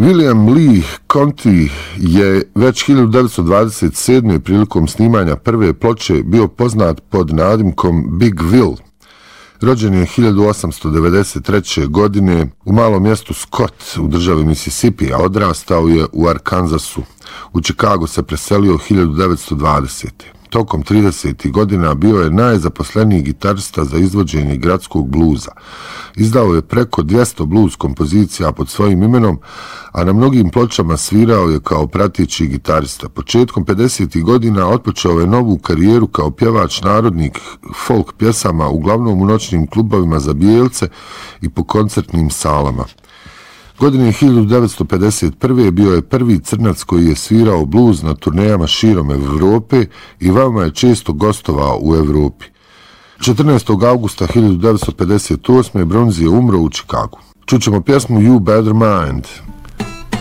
William Lee Conti je već 1927. prilikom snimanja prve ploče bio poznat pod nadimkom Big Will. Rođen je 1893. godine u malom mjestu Scott u državi Mississippi, a odrastao je u Arkansasu. U Chicago se preselio 1920. Tokom 30. godina bio je najzaposleniji gitarista za izvođenje gradskog bluza. Izdao je preko 200 blues kompozicija pod svojim imenom, a na mnogim pločama svirao je kao prateći gitarista. Početkom 50. godina otpočeo je novu karijeru kao pjevač narodnih folk pjesama, uglavnom u noćnim klubovima za bijelce i po koncertnim salama. Godine 1951. bio je prvi crnac koji je svirao bluz na turnejama širom Evrope i veoma je često gostovao u Evropi. 14. augusta 1958. Bronzi je umro u Chicagu. Čućemo pjesmu You Better Mind.